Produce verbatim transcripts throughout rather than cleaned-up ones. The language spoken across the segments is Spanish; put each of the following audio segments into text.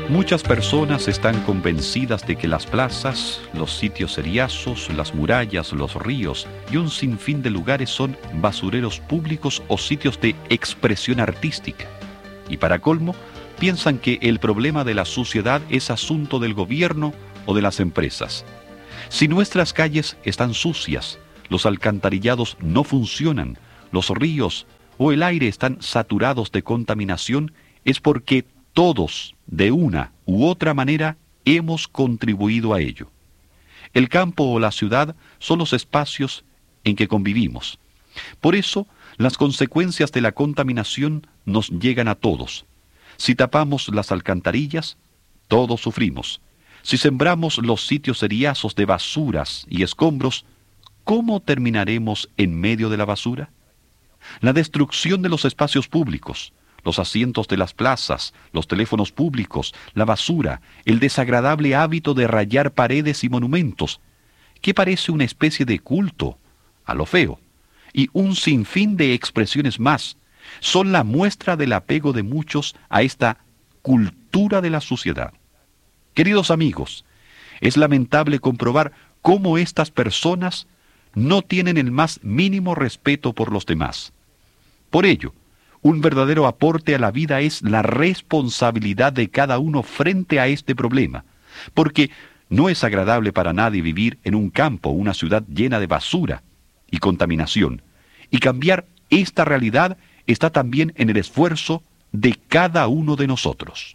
Muchas personas están convencidas de que las plazas, los sitios seriazos, las murallas, los ríos y un sinfín de lugares son basureros públicos o sitios de expresión artística. Y para colmo, piensan que el problema de la suciedad es asunto del gobierno o de las empresas. Si nuestras calles están sucias, los alcantarillados no funcionan, los ríos o el aire están saturados de contaminación, es porque todos, de una u otra manera, hemos contribuido a ello. El campo o la ciudad son los espacios en que convivimos. Por eso, las consecuencias de la contaminación nos llegan a todos. Si tapamos las alcantarillas, todos sufrimos. Si sembramos los sitios seriazos de basuras y escombros, ¿cómo terminaremos en medio de la basura? La destrucción de los espacios públicos, los asientos de las plazas, los teléfonos públicos, la basura, el desagradable hábito de rayar paredes y monumentos, que parece una especie de culto a lo feo, y un sinfín de expresiones más, son la muestra del apego de muchos a esta cultura de la suciedad. Queridos amigos, es lamentable comprobar cómo estas personas no tienen el más mínimo respeto por los demás. Por ello, un verdadero aporte a la vida es la responsabilidad de cada uno frente a este problema, porque no es agradable para nadie vivir en un campo o una ciudad llena de basura y contaminación, y cambiar esta realidad está también en el esfuerzo de cada uno de nosotros.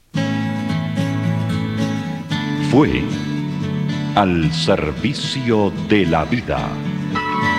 Fue Al Servicio de la Vida